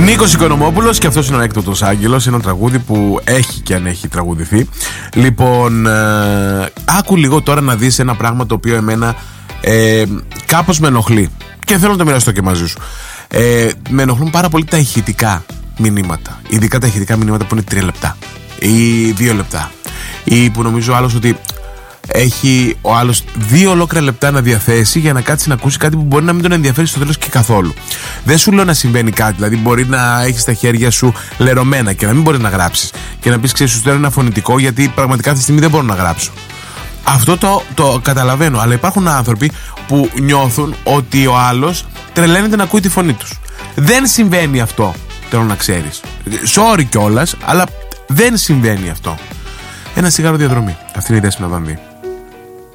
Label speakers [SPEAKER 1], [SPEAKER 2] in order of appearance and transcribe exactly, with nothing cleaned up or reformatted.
[SPEAKER 1] Νίκος Οικονομόπουλος, και αυτός είναι ο Έκτοτος Άγγελος. Ένα τραγούδι που έχει και αν έχει τραγουδηθεί. Λοιπόν, ε, άκου λίγο τώρα να δεις ένα πράγμα το οποίο εμένα ε, κάπως με ενοχλεί και θέλω να το μοιραστώ και μαζί σου. ε, Με ενοχλούν πάρα πολύ τα ηχητικά μηνύματα. Ειδικά τα ηχητικά μηνύματα που είναι τρία λεπτά ή δύο λεπτά, ή που νομίζω ο άλλος ότι έχει ο άλλος δύο ολόκληρα λεπτά να διαθέσει για να κάτσει να ακούσει κάτι που μπορεί να μην τον ενδιαφέρει στο τέλος και καθόλου. Δεν σου λέω να συμβαίνει κάτι, δηλαδή μπορεί να έχεις τα χέρια σου λερωμένα και να μην μπορείς να γράψεις και να πεις, ξέρεις, σου στέλνω ένα φωνητικό γιατί πραγματικά αυτή τη στιγμή δεν μπορώ να γράψω. Αυτό το, το καταλαβαίνω, αλλά υπάρχουν άνθρωποι που νιώθουν ότι ο άλλος τρελαίνεται να ακούει τη φωνή τους. Δεν συμβαίνει αυτό, θέλω να ξέρεις. Sorry κιόλας, αλλά δεν συμβαίνει αυτό. Ένα σιγάρο διαδρομή. Αυτή είναι η Δέσποινα Βανδύ.